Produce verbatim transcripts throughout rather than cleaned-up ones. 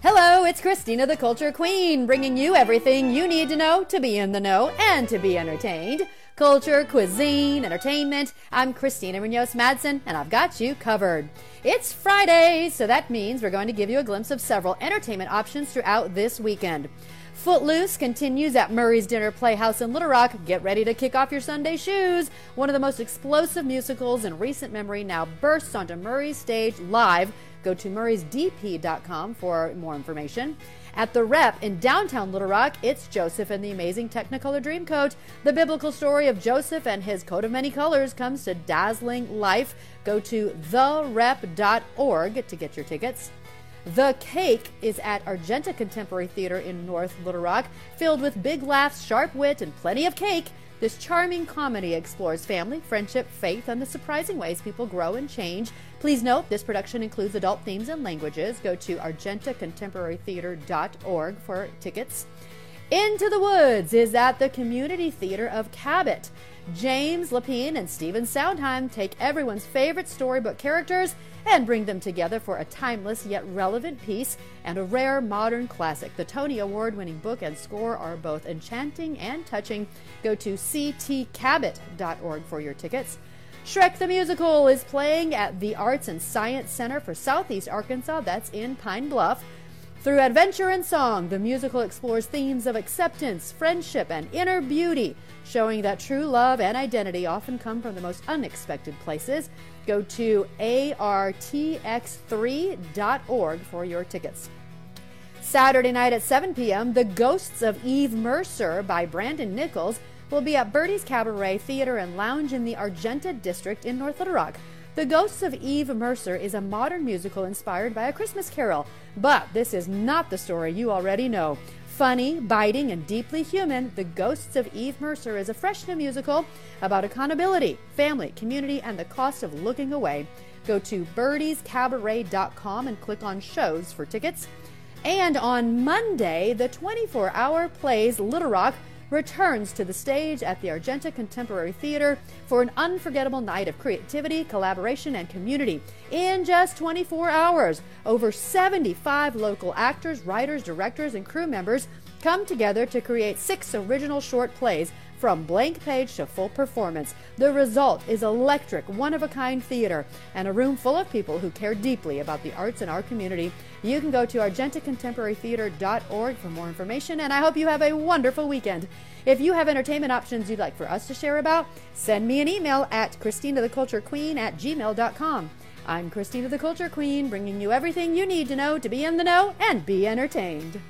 Hello, it's Christina the Culture Queen, bringing you everything you need to know to be in the know and to be entertained. Culture, cuisine, entertainment. I'm Christina Munoz-Madsen, and I've got you covered. It's Friday, so that means we're going to give you a glimpse of several entertainment options throughout this weekend. Footloose continues at Murray's Dinner Playhouse in Little Rock. Get ready to kick off your Sunday shoes. One of the most explosive musicals in recent memory now bursts onto Murray's stage live. Go to murrays d p dot com for more information. At the Rep in downtown Little Rock, it's Joseph and the Amazing Technicolor Dreamcoat. The biblical story of Joseph and his coat of many colors comes to dazzling life. Go to the rep dot org to get your tickets. The Cake is at Argenta Contemporary Theater in North Little Rock, filled with big laughs, sharp wit, and plenty of cake. This charming comedy explores family, friendship, faith, and the surprising ways people grow and change. Please note, this production includes adult themes and languages. Go to argenta contemporary theater dot org for tickets. Into the Woods is at the Community Theater of Cabot. James Lapine and Stephen Sondheim take everyone's favorite storybook characters and bring them together for a timeless yet relevant piece and a rare modern classic. The Tony Award-winning book and score are both enchanting and touching. Go to c t cabot dot org for your tickets. Shrek the Musical is playing at the Arts and Science Center for Southeast Arkansas. That's in Pine Bluff. Through adventure and song, the musical explores themes of acceptance, friendship, and inner beauty, showing that true love and identity often come from the most unexpected places. Go to a r t x three dot org for your tickets. Saturday night at seven p.m., The Ghosts of Eve Mercer by Brandon Nichols will be at Birdie's Cabaret Theater and Lounge in the Argenta District in North Little Rock. The Ghosts of Eve Mercer is a modern musical inspired by A Christmas Carol, but this is not the story you already know. Funny, biting, and deeply human, The Ghosts of Eve Mercer is a fresh new musical about accountability, family, community, and the cost of looking away. Go to birdies cabaret dot com and click on shows for tickets. And on Monday, the twenty-four hour plays Little Rock returns to the stage at the Argenta Contemporary Theater for an unforgettable night of creativity, collaboration, and community. In just twenty-four hours, over seventy-five local actors, writers, directors, and crew members come together to create six original short plays from blank page to full performance. The result is electric, one-of-a-kind theater and a room full of people who care deeply about the arts in our community. You can go to argenta contemporary theater dot org for more information, and I hope you have a wonderful weekend. If you have entertainment options you'd like for us to share about, send me an email at christina the culture queen at gmail dot com. I'm Christina the Culture Queen, bringing you everything you need to know to be in the know and be entertained.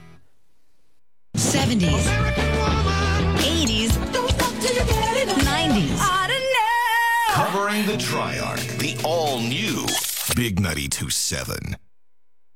seventies, eighties, nineties. Covering the Triarch, the all-new Big ninety-two point seven.